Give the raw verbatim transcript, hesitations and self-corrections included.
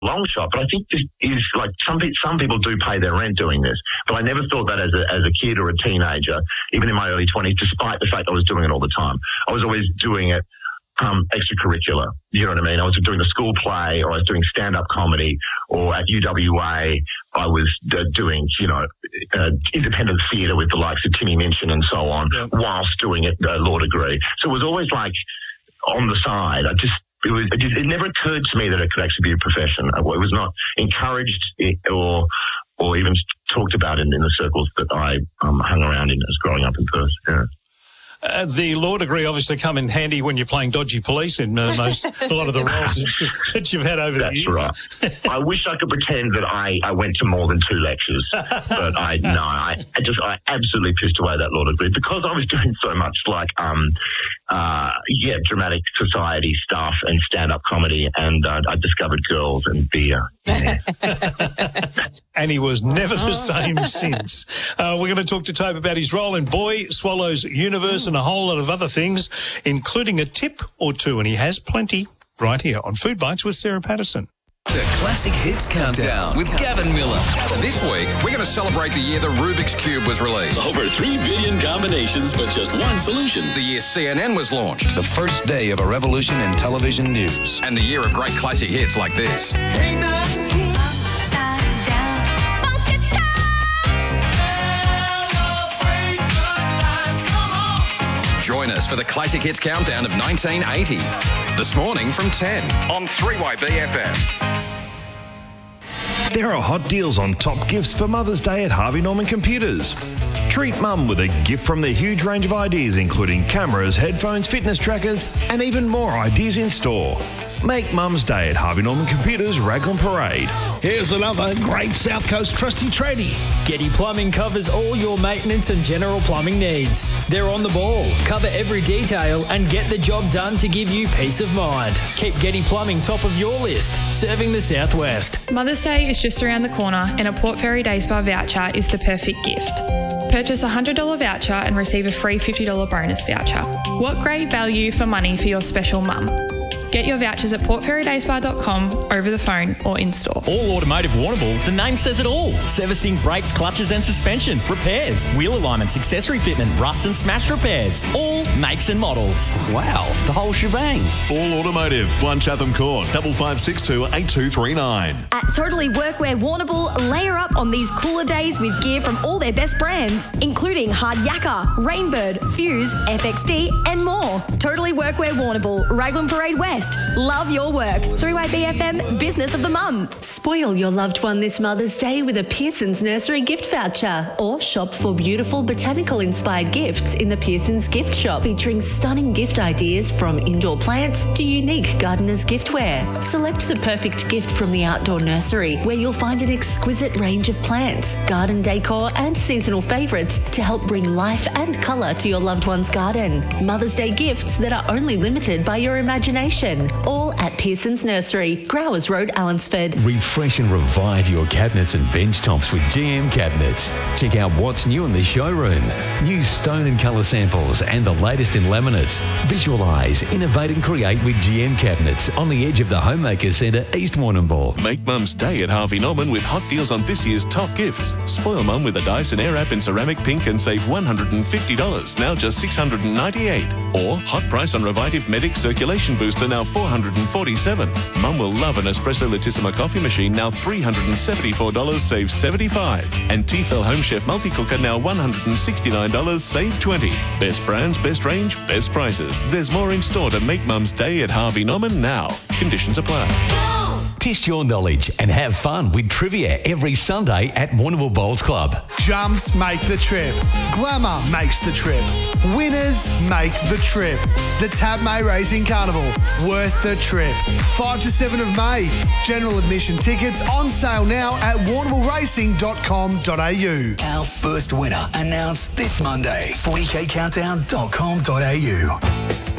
long shot, but I think this is like some pe- some people do pay their rent doing this. But I never thought that as a as a kid or a teenager, even in my early twenties, despite the fact I was doing it all the time. I was always doing it um, extracurricular. You know what I mean? I was doing a school play, or I was doing stand-up comedy, or at U W A, I was uh, doing, you know, uh, independent theatre with the likes of Timmy Minchin and so on, yeah. whilst doing it uh, law degree. So it was always like on the side. I just It, was, it, just, it never occurred to me that it could actually be a profession. It was not encouraged or or even talked about in, in the circles that I um, hung around in as growing up in Perth. Yeah. Uh, the law degree obviously come in handy when you're playing dodgy police in uh, most a lot of the roles that, you, that you've had over That's the years. That's right. I wish I could pretend that I, I went to more than two lectures, but I no, I, I just I absolutely pissed away that law degree because I was doing so much like um uh yeah dramatic society stuff and stand up comedy, and uh, I discovered girls and beer. Yeah. And he was never the same since. Uh, we're going to talk to Tobe about his role in Boy Swallows Universe and a whole lot of other things, including a tip or two, and he has plenty right here on Food Bites with Sarah Patterson. The Classic Hits Countdown with Gavin Miller. This week, we're going to celebrate the year the Rubik's Cube was released. Over three billion combinations, but just one solution. The year C N N was launched. The first day of a revolution in television news. And the year of great classic hits like this. Join us for the Classic Hits Countdown of nineteen eighty. This morning from ten on three Y B F M. There are hot deals on top gifts for Mother's Day at Harvey Norman Computers. Treat Mum with a gift from their huge range of ideas, including cameras, headphones, fitness trackers, and even more ideas in store. Make Mum's Day at Harvey Norman Computers, Raglan Parade. Here's another great South Coast trusty tradie. Getty Plumbing covers all your maintenance and general plumbing needs. They're on the ball, cover every detail, and get the job done to give you peace of mind. Keep Getty Plumbing top of your list, serving the Southwest. Mother's Day is just around the corner, and a Port Fairy Day Spa voucher is the perfect gift. Purchase a one hundred dollars voucher and receive a free fifty dollars bonus voucher. What great value for money for your special mum. Get your vouchers at port fairy day spa dot com, over the phone or in-store. All Automotive Warrnambool, the name says it all. Servicing brakes, clutches and suspension, repairs, wheel alignments, accessory fitment, rust and smash repairs. All makes and models. Wow, the whole shebang. All Automotive, one Chatham Court, double five six two eight two three nine. At Totally Workwear Warrnambool, layer up on these cooler days with gear from all their best brands, including Hard Yakka, Rainbird, Fuse, F X D and more. Totally Workwear Warrnambool, Raglan Parade West. Love your work. three Y B F M Business of the Month. Spoil your loved one this Mother's Day with a Pearson's Nursery gift voucher, or shop for beautiful botanical-inspired gifts in the Pearson's Gift Shop, featuring stunning gift ideas from indoor plants to unique gardener's giftware. Select the perfect gift from the Outdoor Nursery, where you'll find an exquisite range of plants, garden decor and seasonal favourites to help bring life and colour to your loved one's garden. Mother's Day gifts that are only limited by your imagination. All at Pearson's Nursery, Growers Road, Allensford. Refresh and revive your cabinets and bench tops with G M Cabinets. Check out what's new in the showroom. New stone and colour samples and the latest in laminates. Visualise, innovate and create with G M Cabinets on the edge of the Homemaker Centre, East Warrnambool. Make Mum's Day at Harvey Norman with hot deals on this year's top gifts. Spoil Mum with a Dyson Airwrap in ceramic pink and save one hundred fifty dollars, now just six hundred ninety-eight dollars. Or hot price on Revitive Medic Circulation Booster, now four hundred forty-seven dollars. Mum will love an Espresso Latissima coffee machine, now three hundred seventy-four dollars, save seventy-five dollars. And Tefal Home Chef Multi-Cooker, now one hundred sixty-nine dollars, save twenty dollars. Best brands, best range, best prices. There's more in store to make Mum's Day at Harvey Norman now. Conditions apply. Test your knowledge and have fun with trivia every Sunday at Warrnambool Bowls Club. Jumps make the trip. Glamour makes the trip. Winners make the trip. The Tab May Racing Carnival, worth the trip. five to seven of May. General admission tickets on sale now at warrnambool racing dot com dot a u. Our first winner announced this Monday. forty k countdown dot com dot a u.